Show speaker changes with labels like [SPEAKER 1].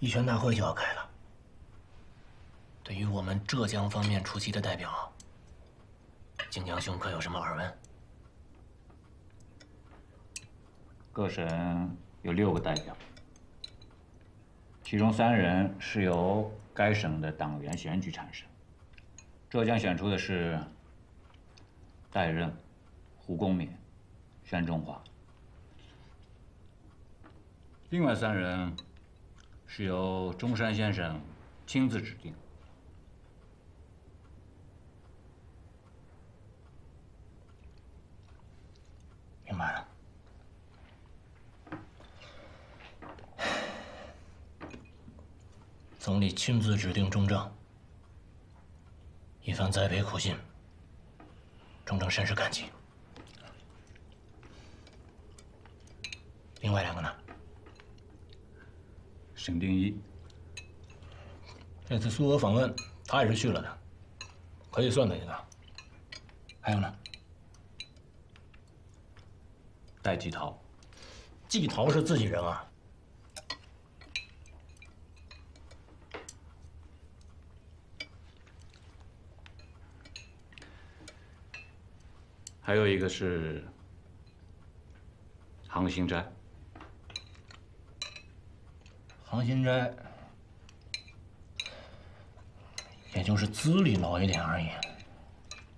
[SPEAKER 1] 议权大会就要开了。对于我们浙江方面出席的代表，荆江兄可有什么耳闻？
[SPEAKER 2] 各省有6个代表，其中3人是由该省的党员选举产生。浙江选出的是戴任、胡公冕、宣中华。另外3人是由中山先生亲自指定。
[SPEAKER 1] 明白了。总理亲自指定中正，一番栽培苦心，中正甚是感激。另外2个呢？
[SPEAKER 2] 沈定一，
[SPEAKER 1] 这次苏俄访问，他也是去了的，可以算他一个。还有呢？
[SPEAKER 2] 戴季陶，
[SPEAKER 1] 季陶是自己人啊。
[SPEAKER 2] 还有一个是杭兴斋。
[SPEAKER 1] 杭新斋，也就是资历老一点而已。